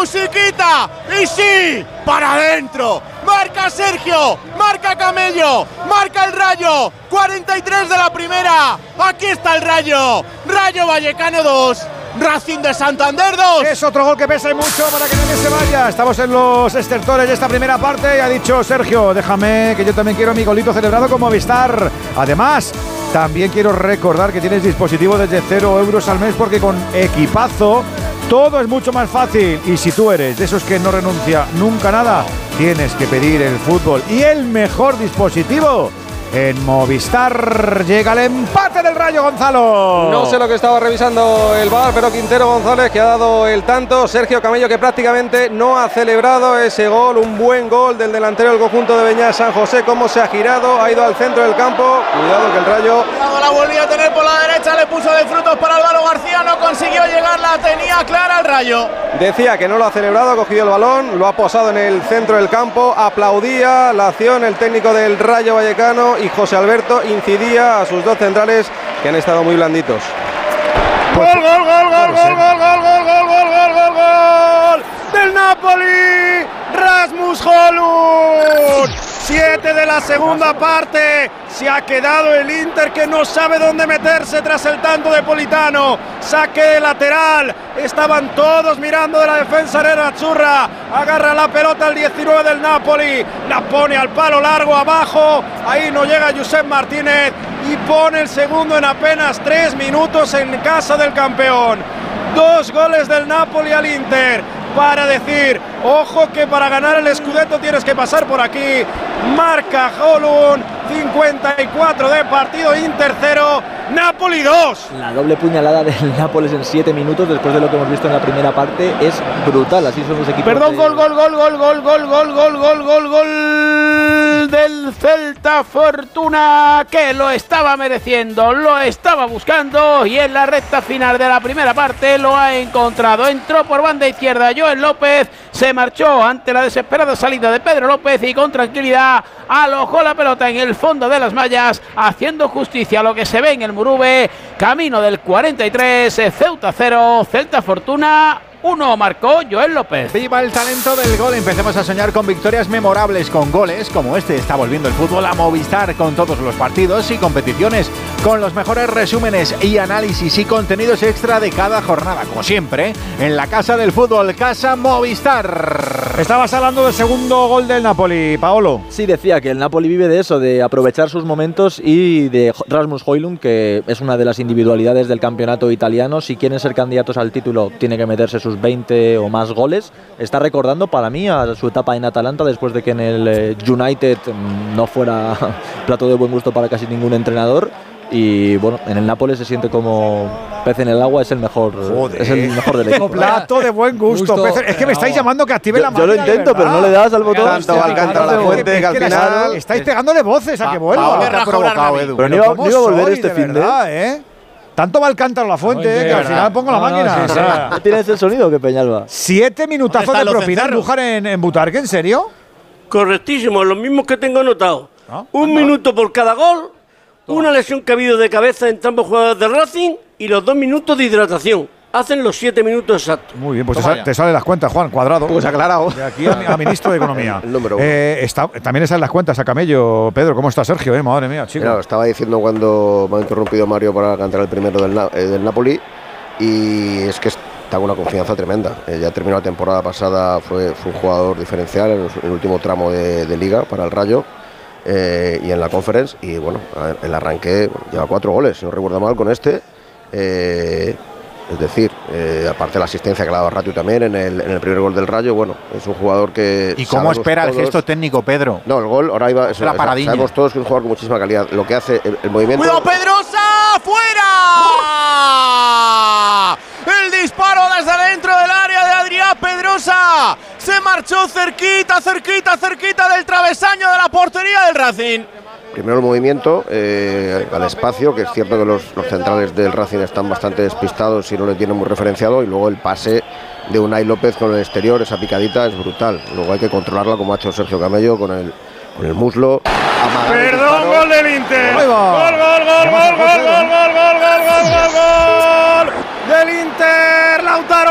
musiquita y sí, para adentro. Marca Sergio, marca Camello, marca el Rayo. 43 de la primera. Aquí está el Rayo. Rayo Vallecano 2. Racing de Santander 2. Es otro gol que pesa mucho para que nadie se vaya. Estamos en los estertores de esta primera parte y ha dicho Sergio, déjame que yo también quiero mi golito celebrado con Movistar. Además, también quiero recordar que tienes dispositivo desde 0 euros al mes porque con Equipazo todo es mucho más fácil. Y si tú eres de esos que no renuncia nunca a nada, tienes que pedir el fútbol y el mejor dispositivo. En Movistar llega el empate del Rayo, Gonzalo. No sé lo que estaba revisando el VAR, pero Quintero González que ha dado el tanto. Sergio Camello que prácticamente no ha celebrado ese gol. Un buen gol del delantero del conjunto de Beñat San José. Cómo se ha girado, ha ido al centro del campo. Cuidado que el Rayo... Cuidado, la volvió a tener por la derecha, le puso de frutos para Álvaro García. No consiguió llegar, la tenía clara el Rayo. Decía que no lo ha celebrado, ha cogido el balón, lo ha posado en el centro del campo. Aplaudía la acción el técnico del Rayo Vallecano. Y José Alberto incidía a sus dos centrales que han estado muy blanditos. Gol, gol, gol, gol, gol, gol, gol, gol, gol, gol, gol, gol, gol del Napoli, Rasmus Højlund. 7 de la segunda parte. Se ha quedado el Inter que no sabe dónde meterse tras el tanto de Politano. Saque de lateral. Estaban todos mirando de la defensa nerazzurra. Agarra la pelota el 19 del Napoli. La pone al palo largo abajo. Ahí no llega Josep Martínez. Y pone el segundo en apenas 3 minutos en casa del campeón. 2 goles del Napoli al Inter. Para decir, ojo que para ganar el Scudetto tienes que pasar por aquí. Marca Højlund, 54 de partido, Inter 0, Napoli 2. La doble puñalada del Nápoles en 7 minutos después de lo que hemos visto en la primera parte es brutal, así son los equipos. Perdón, gol del Celta Fortuna, que lo estaba mereciendo, lo estaba buscando y en la recta final de la primera parte lo ha encontrado. Entró por banda izquierda Joel López, se marchó ante la desesperada salida de Pedro López y con tranquilidad alojó la pelota en el fondo de las mallas, haciendo justicia a lo que se ve en el Murube. Camino del 43, Ceuta 0, Celta Fortuna 1, marcó Joel López. Viva el talento del gol. Empecemos a soñar con victorias memorables, con goles como este. Está volviendo el fútbol a Movistar con todos los partidos y competiciones, con los mejores resúmenes y análisis y contenidos extra de cada jornada. Como siempre, en la casa del fútbol, Casa Movistar. Estabas hablando del segundo gol del Napoli, Paolo. Sí, decía que el Napoli vive de eso, de aprovechar sus momentos y de Rasmus Højlund, que es una de las individualidades del campeonato italiano. Si quieren ser candidatos al título, tiene que meterse sus 20 o más goles. Está recordando para mí a su etapa en Atalanta después de que en el United no fuera plato de buen gusto para casi ningún entrenador. Y bueno, en el Nápoles se siente como pez en el agua, es el mejor, es el mejor del equipo. Plato de buen gusto. Es que me estáis llamando que active la máquina. Yo lo intento, pero no le das al botón. Tanto Alcántara la Fuente que al final estáis pegándole voces a que vuelva. Pero no iba a volver este fin de... Tanto va Alcántara la Fuente, que al final pongo la máquina. ¿No tienes el sonido que Peñalba? 7 minutazos de propina Andújar en Butarque, ¿en serio? Correctísimo, los mismos que tengo anotado. Un minuto por cada gol, una lesión que ha habido de cabeza en ambos jugadores del Racing y los 2 minutos de hidratación. Hacen los 7 minutos exactos. Muy bien, pues te salen las cuentas, Juan, cuadrado. Pues aclarado. De aquí a ministro de Economía. El número 1. También están las cuentas a Camello. Pedro, ¿cómo está Sergio? Madre mía, chico. Claro, estaba diciendo cuando me ha interrumpido Mario para cantar el primero del Napoli. Y es que está con una confianza tremenda. Ya terminó la temporada pasada, fue un jugador diferencial en el último tramo de Liga para el Rayo. Y en la Conference. Y bueno, el arranque lleva 4 goles, si no recuerdo mal, con este. Es decir, aparte de la asistencia que le ha dado Rayo también en el primer gol del Rayo, bueno, es un jugador que... ¿Y cómo espera el gesto técnico, Pedro? No, el gol, ahora iba... La paradilla. Sabemos todos que es un jugador con muchísima calidad. Lo que hace el movimiento... ¡Cuidado, Pedrosa! ¡Fuera! El disparo desde dentro del área de Adrián Pedrosa. Se marchó cerquita del travesaño de la portería del Racing. Primero el movimiento al espacio, que es cierto que los centrales del Racing están bastante despistados y no le tienen muy referenciado, y luego el pase de Unai López con el exterior, esa picadita es brutal. Luego hay que controlarla como ha hecho Sergio Camello con el muslo. Perdón, gol del Inter. Gol del